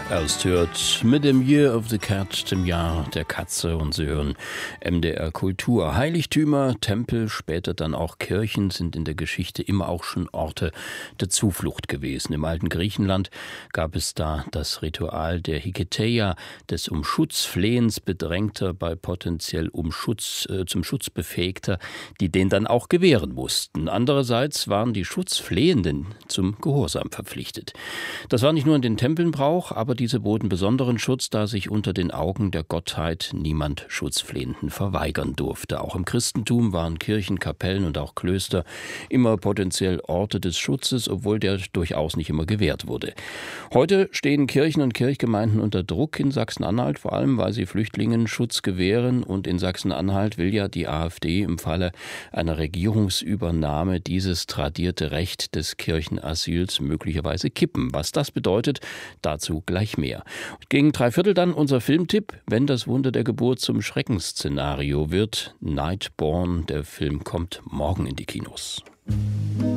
Erst hört mit dem Year of the Cat, dem Jahr der Katze, und Sie hören MDR Kultur. Heiligtümer, Tempel, später dann auch Kirchen sind in der Geschichte immer auch schon Orte der Zuflucht gewesen. Im alten Griechenland gab es da das Ritual der Hiketeia, des um Schutz Flehens Bedrängter bei potenziell zum Schutz Befähigter, die den dann auch gewähren mussten. Andererseits waren die Schutzflehenden zum Gehorsam verpflichtet. Das war nicht nur in den Tempeln Brauch, aber diese boten besonderen Schutz, da sich unter den Augen der Gottheit niemand Schutzflehenden verweigern durfte. Auch im Christentum waren Kirchen, Kapellen und auch Klöster immer potenziell Orte des Schutzes, obwohl der durchaus nicht immer gewährt wurde. Heute stehen Kirchen und Kirchgemeinden unter Druck in Sachsen-Anhalt, vor allem weil sie Flüchtlingen Schutz gewähren, und in Sachsen-Anhalt will ja die AfD im Falle einer Regierungsübernahme dieses tradierte Recht des Kirchenasyls möglicherweise kippen. Was das bedeutet, dazu gleich mehr. Gegen 3/4 dann unser Filmtipp, wenn das Wunder der Geburt zum Schreckensszenario wird. Nightborn, der Film kommt morgen in die Kinos.